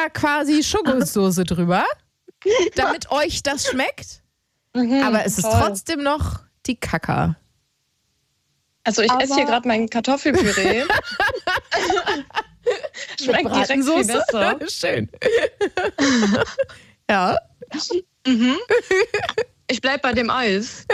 da quasi Schokosoße drüber, damit euch das schmeckt. Aber es ist trotzdem noch die Kacke. Also ich esse hier gerade mein Kartoffelpüree. Schmeckt direkt viel besser. Schön. Ja. Ich bleib bei dem Eis.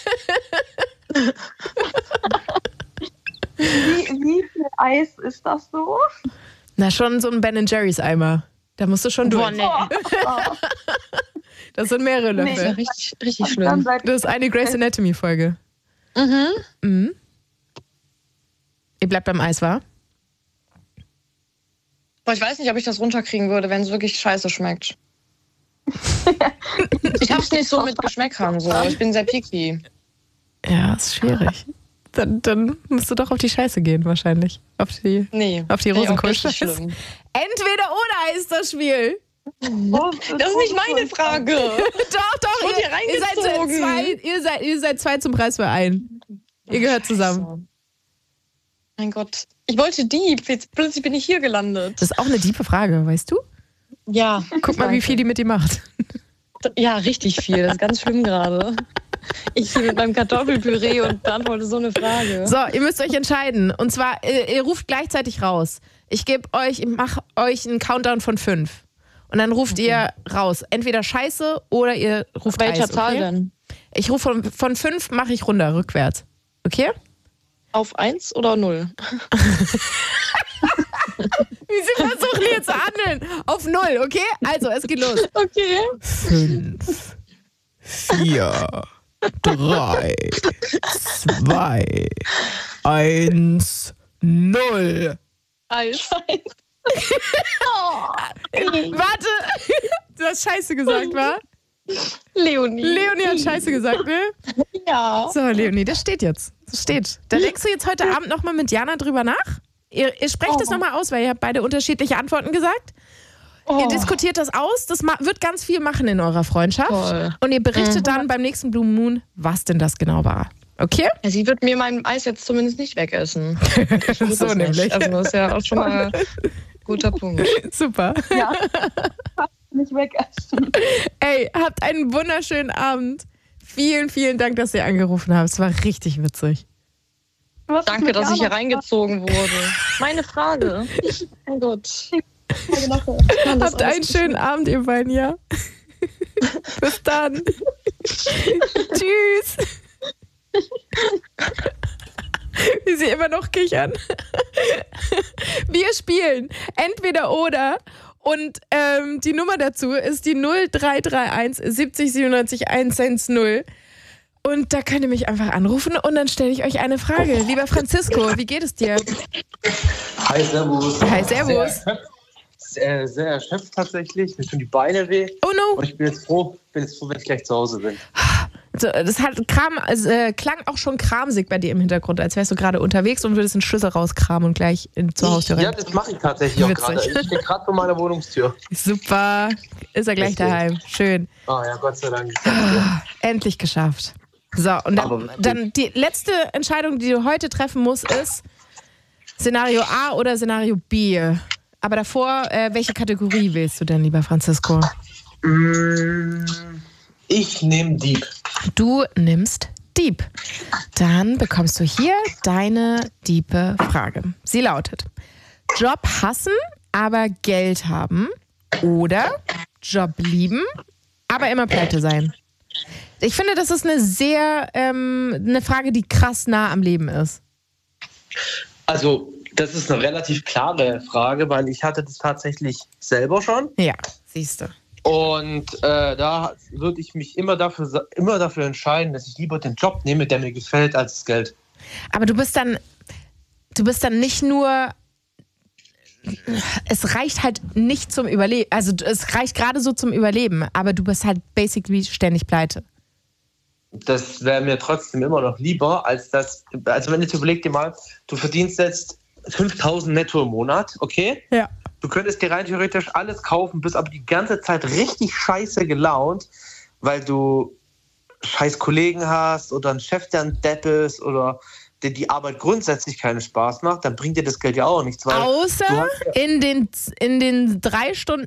Wie viel Eis ist das so? Na, schon so ein Ben & Jerry's Eimer. Da musst du schon durch. Boah, nee. Das sind mehrere Löffel. Das ist ja richtig schlimm. Das ist eine Grey's Anatomy-Folge. Mhm. Ihr bleibt beim Eis, wa? Boah, ich weiß nicht, ob ich das runterkriegen würde, wenn es wirklich scheiße schmeckt. Ich hab's nicht so mit Geschmäckern. So. Ich bin sehr picky. Ja, ist schwierig. Dann musst du doch auf die Scheiße gehen, wahrscheinlich. Auf die Rosenkohl-Scheiße. Entweder oder ist das Spiel. Das ist nicht meine Frage. Doch, ihr seid zwei zum Preis für einen. Ihr gehört zusammen. Mein Gott. Ich wollte Dieb. Jetzt plötzlich bin ich hier gelandet. Das ist auch eine tiefe Frage, weißt du? Ja. Guck mal, wie viel die mit dir macht. Ja, richtig viel. Das ist ganz schlimm gerade. Ich mit meinem Kartoffelpüree und beantworte so eine Frage. So, ihr müsst euch entscheiden. Und zwar, ihr ruft gleichzeitig raus. Ich mache euch einen Countdown von 5. Und dann ruft ihr raus. Entweder Scheiße oder ihr ruft Welcher Eis. Zahl denn? Ich rufe von 5, mache ich runter, rückwärts. Okay? Auf 1 oder 0? Wie sie versuchen hier zu handeln. Auf 0, okay? Also, es geht los. Okay. 5, 4, 3, 2, 1, 0. Eis. Warte, du hast Scheiße gesagt, wa? Leonie hat Scheiße gesagt, ne? Ja. So, Leonie, das steht jetzt. Das steht. Da denkst du jetzt heute Abend nochmal mit Jana drüber nach? Ihr sprecht das nochmal aus, weil ihr habt beide unterschiedliche Antworten gesagt. Ihr diskutiert das aus. Das wird ganz viel machen in eurer Freundschaft. Toll. Und ihr berichtet dann beim nächsten Blue Moon, was denn das genau war. Okay? Ja, sie wird mir mein Eis jetzt zumindest nicht wegessen. So nämlich. Also das ist ja auch schon mal ein guter Punkt. Super. Ja. Nicht wegessen. Ey, habt einen wunderschönen Abend. Vielen, vielen Dank, dass ihr angerufen habt. Es war richtig witzig. Danke, dass ich hier reingezogen wurde. Meine Frage. Oh Gott. Habt einen schönen Abend, ihr beiden, ja? Bis dann. Tschüss. Wie sie immer noch kichern. Wir spielen entweder oder. Und die Nummer dazu ist die 0331 70 97 110. Und da könnt ihr mich einfach anrufen und dann stelle ich euch eine Frage. Lieber Francisco, wie geht es dir? Hi, servus. Hi, servus. Sehr erschöpft tatsächlich. Mir tun die Beine weh. Oh no. Und ich bin jetzt froh, wenn ich gleich zu Hause bin. Das klang auch schon kramsig bei dir im Hintergrund, als wärst du gerade unterwegs und würdest einen Schlüssel rauskramen und gleich zur Haustür rennen. Ja, das mache ich tatsächlich auch gerade. Ich stehe gerade vor meiner Wohnungstür. Super. Ist er gleich daheim. Schön. Ah ja, Gott sei Dank. Endlich geschafft. So, und dann die letzte Entscheidung, die du heute treffen musst, ist Szenario A oder Szenario B. Aber davor, welche Kategorie wählst du denn, lieber Francisco? Ich nehme Dieb. Du nimmst Dieb. Dann bekommst du hier deine diepe Frage. Sie lautet: Job hassen, aber Geld haben oder Job lieben, aber immer pleite sein? Ich finde, das ist eine Frage, die krass nah am Leben ist. Also, das ist eine relativ klare Frage, weil ich hatte das tatsächlich selber schon. Ja, siehst du. Und da würde ich mich immer dafür entscheiden, dass ich lieber den Job nehme, der mir gefällt, als das Geld. Aber du bist dann nicht nur, es reicht halt nicht zum Überleben, also es reicht gerade so zum Überleben, aber du bist halt basically ständig pleite. Das wäre mir trotzdem immer noch lieber, als wenn du überleg dir mal, du verdienst jetzt 5.000 netto im Monat, okay? Ja. Du könntest dir rein theoretisch alles kaufen, bist aber die ganze Zeit richtig scheiße gelaunt, weil du scheiß Kollegen hast oder einen Chef, der ein Depp ist oder der die Arbeit grundsätzlich keinen Spaß macht, dann bringt dir das Geld ja auch nichts. Weil außer in den 3 Stunden